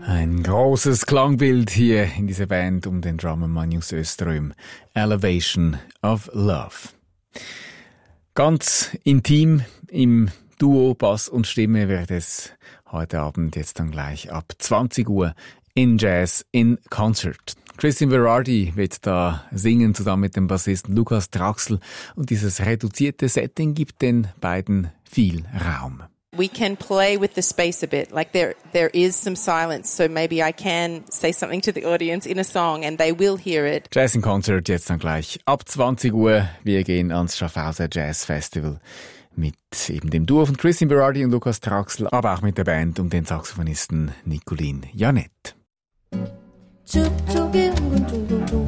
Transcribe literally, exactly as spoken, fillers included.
Ein großes Klangbild hier in dieser Band um den Drummer Magnus Öström. Elevation of Love. Ganz intim im Duo Bass und Stimme wird es heute Abend jetzt dann gleich ab zwanzig Uhr in Jazz in Concert. Christine Verardi wird da singen zusammen mit dem Bassisten Lukas Traxel und dieses reduzierte Setting gibt den beiden viel Raum. We can play with the space a bit. Like there, there is some silence, so maybe I can say something to the audience in a song and they will hear it. Jazz in Concert jetzt dann gleich ab zwanzig Uhr. Wir gehen ans Schaffhauser Jazz Festival mit eben dem Duo von Christine Berardi und Lukas Traxel, aber auch mit der Band und den Saxophonisten Nicolin Janett.